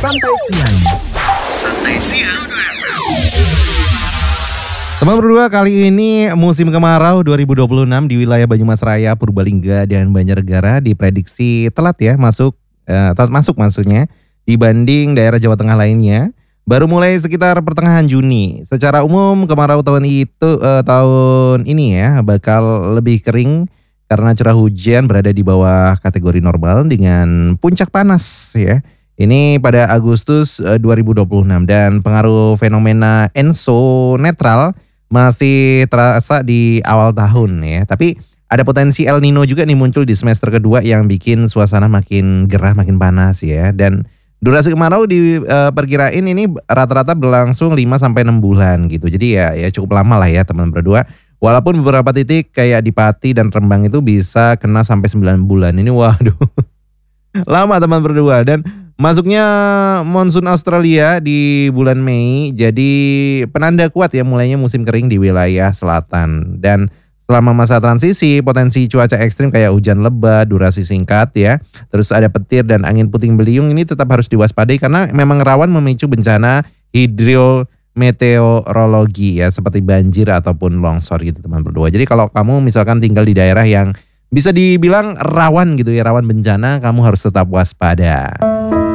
Santai Siang. Santai Siang. Teman berdua, kali ini musim kemarau 2026 di wilayah Banyumas Raya, Purbalingga, dan Banjarnegara diprediksi telat ya telat masuk maksudnya dibanding daerah Jawa Tengah lainnya. Baru mulai sekitar pertengahan Juni. Secara umum kemarau tahun ini ya bakal lebih kering karena curah hujan berada di bawah kategori normal dengan puncak panas ya. Ini pada Agustus 2026 dan pengaruh fenomena ENSO netral masih terasa di awal tahun ya. Tapi ada potensi El Nino juga nih muncul di semester kedua yang bikin suasana makin gerah, makin panas ya. Dan durasi kemarau diperkirain ini rata-rata berlangsung 5 sampai 6 bulan gitu. Jadi ya cukup lama lah ya teman berdua. Walaupun beberapa titik kayak di Pati dan Rembang itu bisa kena sampai 9 bulan. Ini waduh. Lama teman berdua. Dan masuknya monsun Australia di bulan Mei jadi penanda kuat ya mulainya musim kering di wilayah selatan. Dan selama masa transisi potensi cuaca ekstrim kayak hujan lebat, durasi singkat ya, terus ada petir dan angin puting beliung ini tetap harus diwaspadai karena memang rawan memicu bencana hidrometeorologi ya seperti banjir ataupun longsor gitu teman berdua. Jadi kalau kamu misalkan tinggal di daerah yang bisa dibilang rawan gitu ya, rawan bencana, kamu harus tetap waspada.